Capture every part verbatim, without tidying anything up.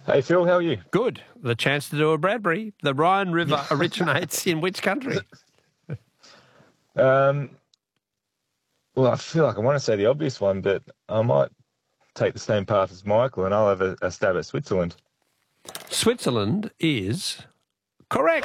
Hey, Phil, how are you? Good. The chance to do a Bradbury. The Rhine River originates in which country? Um, well, I feel like I want to say the obvious one, but I might take the same path as Michael, and I'll have a, a stab at Switzerland. Switzerland is correct.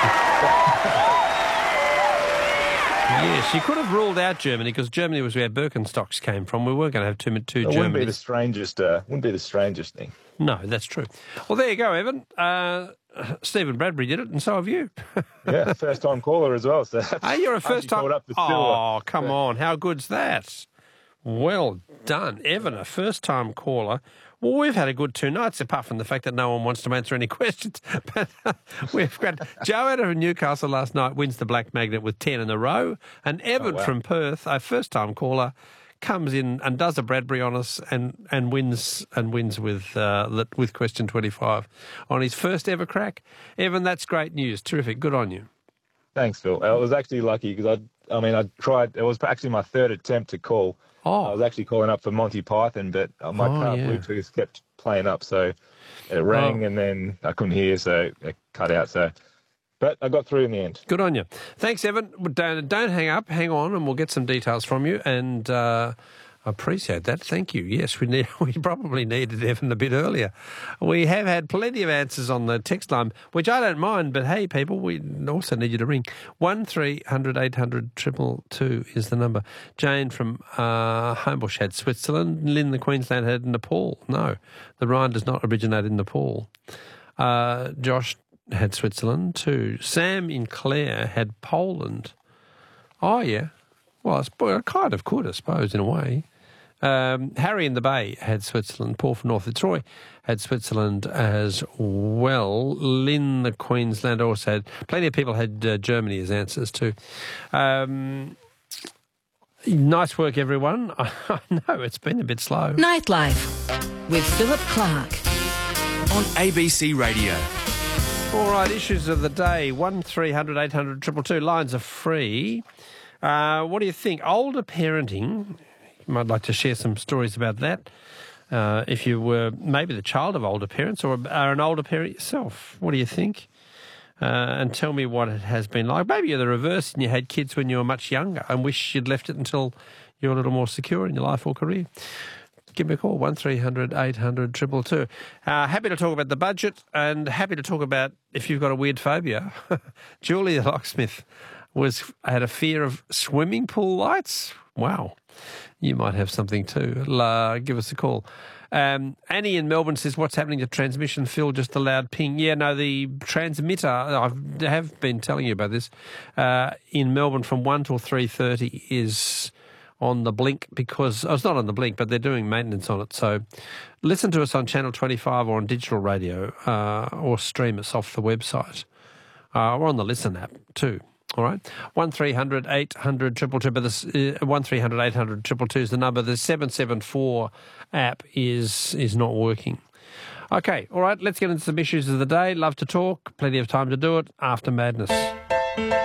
Yes, you could have ruled out Germany because Germany was where Birkenstocks came from. We weren't going to have two, two It Germans. wouldn't be the strangest. Uh, wouldn't be the strangest thing. No, that's true. Well, there you go, Evan. Uh, Stephen Bradbury did it, and so have you. Yeah, first time caller as well. So Are you a first time? Up for oh, come yeah. on! How good's that? Well done, Evan, a first time caller. Well, we've had a good two nights, apart from the fact that no one wants to answer any questions. But uh, we've got Joe out of Newcastle last night wins the Black Magnet with ten in a row, and Evan oh, wow. from Perth, a first-time caller, comes in and does a Bradbury on us and, and wins and wins with uh, with question twenty-five on his first ever crack. Evan, that's great news. Terrific. Good on you. Thanks, Phil. I was actually lucky because I, I mean, I tried. It was actually my third attempt to call. Oh. I was actually calling up for Monty Python, but my oh, car yeah. Bluetooth kept playing up, so it rang oh. and then I couldn't hear, so it cut out. So, but I got through in the end. Good on you. Thanks, Evan. Don't, don't hang up. Hang on, and we'll get some details from you. And uh, I appreciate that. Thank you. Yes, we need. We probably needed Evan a bit earlier. We have had plenty of answers on the text line, which I don't mind. But hey, people, we also need you to ring one three hundred eight hundred triple two is the number. Jane from uh, Homebush had Switzerland. Lynn, the Queensland, had Nepal. No, the Rhine does not originate in Nepal. Uh, Josh had Switzerland too. Sam in Clare had Poland. Oh yeah, well, I kind of could, I suppose, in a way. Um, Harry in the Bay had Switzerland. Paul from North Fitzroy had Switzerland as well. Lynn, the Queensland, also had... Plenty of people had uh, Germany as answers too. Um, nice work, everyone. I know it's been a bit slow. Nightlife with Philip Clark on A B C Radio. All right, issues of the day. one three hundred eight hundred two two two. Lines are free. Uh, what do you think? Older parenting... You might like to share some stories about that. Uh, if you were maybe the child of older parents or are an older parent yourself, what do you think? Uh, and tell me what it has been like. Maybe you're the reverse and you had kids when you were much younger and wish you'd left it until you were a little more secure in your life or career. Give me a call, one three hundred eight hundred two two two. Uh, happy to talk about the budget and happy to talk about if you've got a weird phobia. Julie the locksmith was had a fear of swimming pool lights. Wow. You might have something too. Uh, give us a call. Um, Annie in Melbourne says, what's happening to transmission? Phil, just a loud ping. Yeah, no, the transmitter, I have been telling you about this, uh, in Melbourne from one till three thirty is on the blink because, oh, it's not on the blink, but they're doing maintenance on it. So listen to us on Channel twenty-five or on digital radio uh, or stream us off the website. Uh, we're on the Listen app too. All right, one three hundred eight hundred two two two, but this uh, one three hundred eight hundred two two two is the number. The seven seven four app is is not working. Okay, all right, let's get into some issues of the day. Love to talk. Plenty of time to do it after Madness.